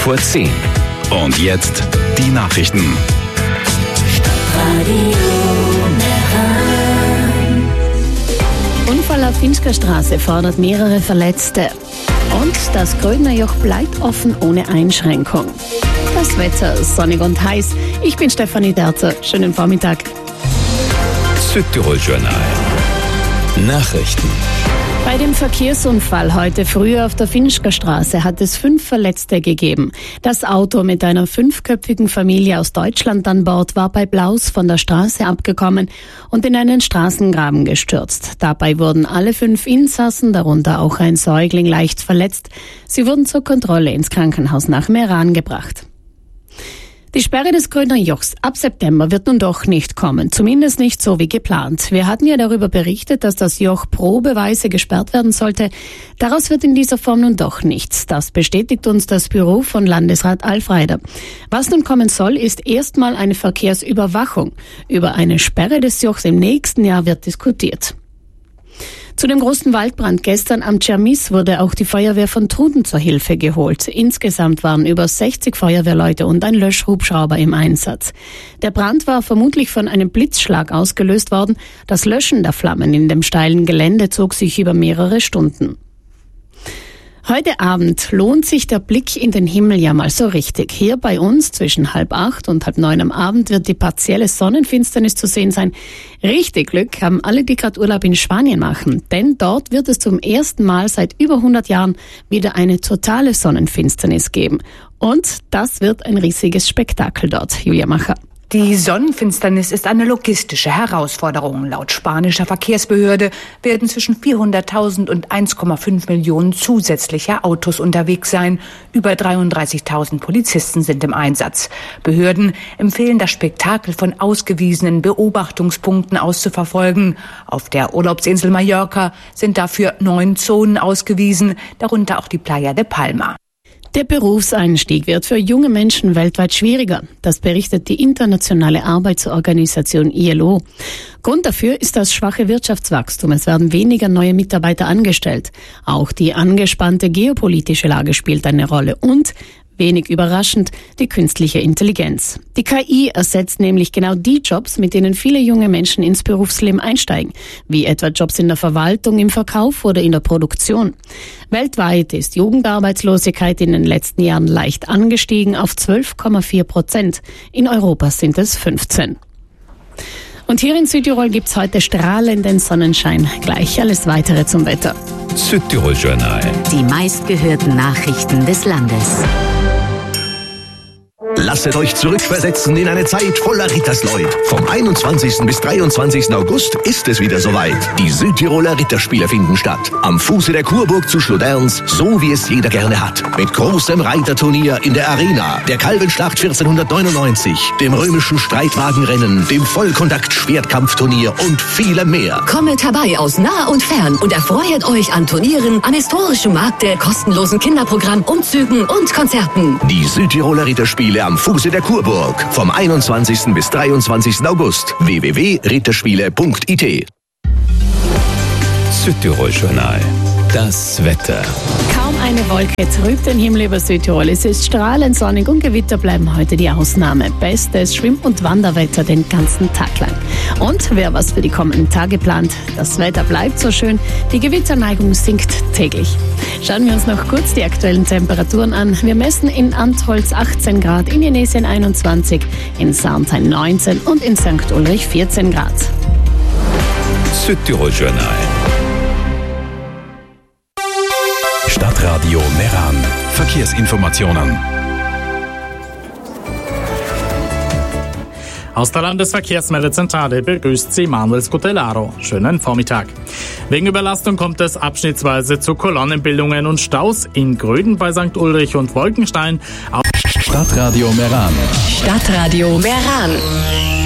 10:05. Und jetzt die Nachrichten. Unfall auf Finsker Straße fordert mehrere Verletzte. Und das Grödner Joch bleibt offen ohne Einschränkung. Das Wetter ist sonnig und heiß. Ich bin Stefanie Derzer. Schönen Vormittag. Südtirol-Journal. Nachrichten. Bei dem Verkehrsunfall heute früh auf der Finsker Straße hat es 5 Verletzte gegeben. Das Auto mit einer 5-köpfigen Familie aus Deutschland an Bord war bei Blaus von der Straße abgekommen und in einen Straßengraben gestürzt. Dabei wurden alle 5 Insassen, darunter auch ein Säugling, leicht verletzt. Sie wurden zur Kontrolle ins Krankenhaus nach Meran gebracht. Die Sperre des Grödner Jochs ab September wird nun doch nicht kommen, zumindest nicht so wie geplant. Wir hatten ja darüber berichtet, dass das Joch probeweise gesperrt werden sollte. Daraus wird in dieser Form nun doch nichts. Das bestätigt uns das Büro von Landesrat Alf Reider. Was nun kommen soll, ist erstmal eine Verkehrsüberwachung. Über eine Sperre des Jochs im nächsten Jahr wird diskutiert. Zu dem großen Waldbrand gestern am Tschermis wurde auch die Feuerwehr von Truden zur Hilfe geholt. Insgesamt waren über 60 Feuerwehrleute und ein Löschhubschrauber im Einsatz. Der Brand war vermutlich von einem Blitzschlag ausgelöst worden. Das Löschen der Flammen in dem steilen Gelände zog sich über mehrere Stunden. Heute Abend lohnt sich der Blick in den Himmel ja mal so richtig. Hier bei uns zwischen 7:30 und 8:30 am Abend wird die partielle Sonnenfinsternis zu sehen sein. Richtig Glück haben alle, die gerade Urlaub in Spanien machen. Denn dort wird es zum ersten Mal seit über 100 Jahren wieder eine totale Sonnenfinsternis geben. Und das wird ein riesiges Spektakel dort. Julia Macher. Die Sonnenfinsternis ist eine logistische Herausforderung. Laut spanischer Verkehrsbehörde werden zwischen 400.000 und 1,5 Millionen zusätzliche Autos unterwegs sein. Über 33.000 Polizisten sind im Einsatz. Behörden empfehlen, das Spektakel von ausgewiesenen Beobachtungspunkten aus zu verfolgen. Auf der Urlaubsinsel Mallorca sind dafür 9 Zonen ausgewiesen, darunter auch die Playa de Palma. Der Berufseinstieg wird für junge Menschen weltweit schwieriger. Das berichtet die internationale Arbeitsorganisation ILO. Grund dafür ist das schwache Wirtschaftswachstum. Es werden weniger neue Mitarbeiter angestellt. Auch die angespannte geopolitische Lage spielt eine Rolle und wenig überraschend, die künstliche Intelligenz. Die KI ersetzt nämlich genau die Jobs, mit denen viele junge Menschen ins Berufsleben einsteigen, wie etwa Jobs in der Verwaltung, im Verkauf oder in der Produktion. Weltweit ist Jugendarbeitslosigkeit in den letzten Jahren leicht angestiegen auf 12,4%. In Europa sind es 15%. Und hier in Südtirol gibt's heute strahlenden Sonnenschein. Gleich alles Weitere zum Wetter. Südtirol-Journal. Die meistgehörten Nachrichten des Landes. Lasset euch zurückversetzen in eine Zeit voller Rittersleut. Vom 21. bis 23. August ist es wieder soweit. Die Südtiroler Ritterspiele finden statt. Am Fuße der Kurburg zu Schloderns, so wie es jeder gerne hat. Mit großem Reiterturnier in der Arena, der Kalbenschlacht 1499, dem römischen Streitwagenrennen, dem Vollkontakt-Schwertkampfturnier und vielem mehr. Kommet herbei aus nah und fern und erfreut euch an Turnieren, an historischen Märkte, kostenlosen Kinderprogramm, Umzügen und Konzerten. Die Südtiroler Ritterspiele am Fuße der Kurburg. Vom 21. bis 23. August. www.ritterspiele.it. Südtirol-Journal. Das Wetter. Kaum eine Wolke trübt den Himmel über Südtirol. Es ist strahlend sonnig und Gewitter bleiben heute die Ausnahme. Bestes Schwimm- und Wanderwetter den ganzen Tag lang. Und wer was für die kommenden Tage plant, das Wetter bleibt so schön, die Gewitterneigung sinkt täglich. Schauen wir uns noch kurz die aktuellen Temperaturen an. Wir messen in Antholz 18 Grad, in Jenesien 21, in Sarnthein 19 und in St. Ulrich 14 Grad. Südtirol-Journal. Stadtradio Meran. Verkehrsinformationen. Aus der Landesverkehrsmeldezentrale begrüßt Sie Manuel Scutellaro. Schönen Vormittag. Wegen Überlastung kommt es abschnittsweise zu Kolonnenbildungen und Staus in Gröden bei St. Ulrich und Wolkenstein. Stadtradio Meran. Stadtradio Meran.